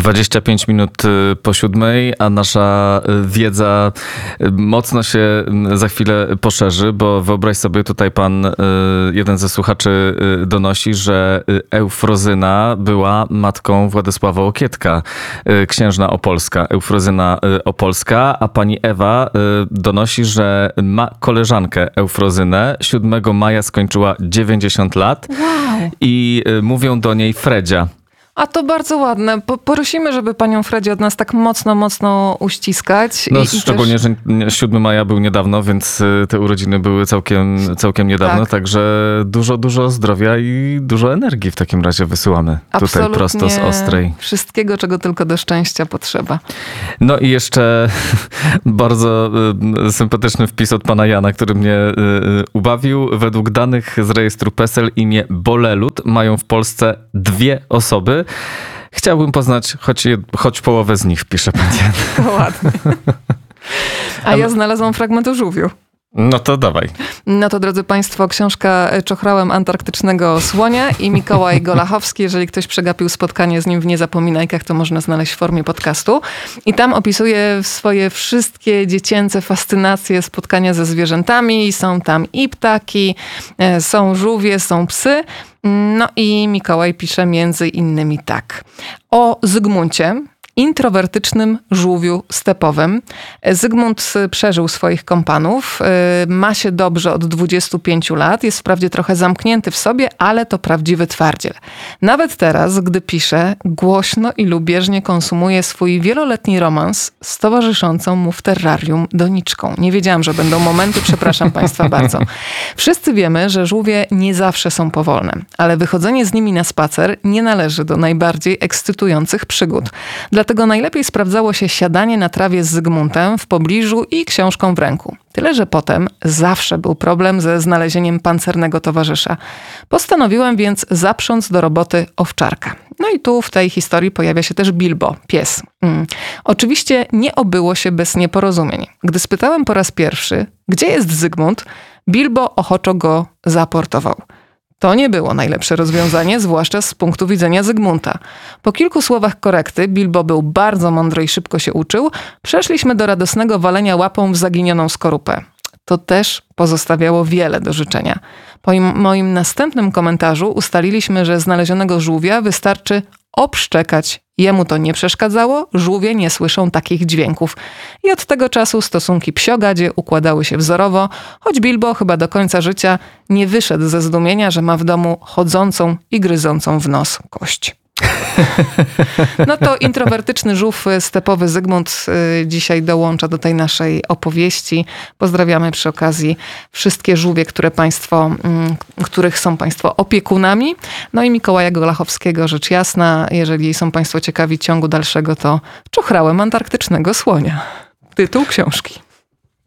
25 minut po 7, a nasza wiedza mocno się za chwilę poszerzy, bo wyobraź sobie, tutaj jeden ze słuchaczy donosi, że Eufrozyna była matką Władysława Łokietka, księżna opolska, Eufrozyna opolska, a pani Ewa donosi, że ma koleżankę Eufrozynę. 7 maja skończyła 90 lat. Wow. I mówią do niej Fredzia. A to bardzo ładne. Prosimy, żeby panią Fredzie od nas tak mocno uściskać. No szczególnie, że 7 maja był niedawno, więc te urodziny były całkiem niedawno, tak. Także dużo zdrowia i dużo energii w takim razie wysyłamy. Absolutnie tutaj prosto z Ostrej. Wszystkiego, czego tylko do szczęścia potrzeba. No i jeszcze bardzo sympatyczny wpis od pana Jana, który mnie ubawił. Według danych z rejestru PESEL imię Bolelut mają w Polsce 2 osoby. Chciałbym poznać choć połowę z nich, pisze pan Jan. To ładnie. A ja znalazłam fragment o żółwiu. No to dawaj. No to, drodzy państwo, książka Czochrałem antarktycznego słonia i Mikołaj Golachowski. Jeżeli ktoś przegapił spotkanie z nim w Niezapominajkach, to można znaleźć w formie podcastu. I tam opisuje swoje wszystkie dziecięce fascynacje spotkania ze zwierzętami. Są tam i ptaki, są żółwie, są psy. No i Mikołaj pisze między innymi tak. O Zygmuncie, introwertycznym żółwiu stepowym. Zygmunt przeżył swoich kompanów, ma się dobrze od 25 lat, jest wprawdzie trochę zamknięty w sobie, ale to prawdziwy twardziel. Nawet teraz, gdy pisze, głośno i lubieżnie konsumuje swój wieloletni romans z towarzyszącą mu w terrarium doniczką. Nie wiedziałam, że będą momenty, przepraszam państwa bardzo. Wszyscy wiemy, że żółwie nie zawsze są powolne, ale wychodzenie z nimi na spacer nie należy do najbardziej ekscytujących przygód. Dlatego najlepiej sprawdzało się siadanie na trawie z Zygmuntem w pobliżu i książką w ręku. Tyle, że potem zawsze był problem ze znalezieniem pancernego towarzysza. Postanowiłem więc zaprząc do roboty owczarka. No i tu w tej historii pojawia się też Bilbo, pies. Oczywiście nie obyło się bez nieporozumień. Gdy spytałem po raz pierwszy, gdzie jest Zygmunt, Bilbo ochoczo go zaaportował. To nie było najlepsze rozwiązanie, zwłaszcza z punktu widzenia Zygmunta. Po kilku słowach korekty, Bilbo był bardzo mądry i szybko się uczył, przeszliśmy do radosnego walenia łapą w zaginioną skorupę. To też pozostawiało wiele do życzenia. Po moim następnym komentarzu ustaliliśmy, że znalezionego żółwia wystarczy obszczekać. Jemu to nie przeszkadzało, żółwie nie słyszą takich dźwięków. I od tego czasu stosunki psiogadzie układały się wzorowo, choć Bilbo chyba do końca życia nie wyszedł ze zdumienia, że ma w domu chodzącą i gryzącą w nos kość. No to introwertyczny żółw stepowy Zygmunt dzisiaj dołącza do tej naszej opowieści. Pozdrawiamy przy okazji wszystkie żółwie, których są państwo opiekunami. No i Mikołaja Golachowskiego, rzecz jasna. Jeżeli są państwo ciekawi ciągu dalszego, to Czochrałem antarktycznego słonia. Tytuł książki.